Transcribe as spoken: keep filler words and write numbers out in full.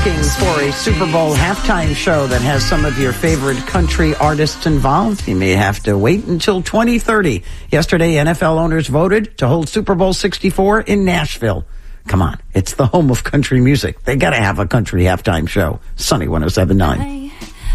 For a Super Bowl halftime show that has some of your favorite country artists involved, you may have to wait until twenty thirty. Yesterday, N F L owners voted to hold Super Bowl sixty-four in Nashville. Come on, it's the home of country music. They got to have a country halftime show. Sunny one oh seven point nine.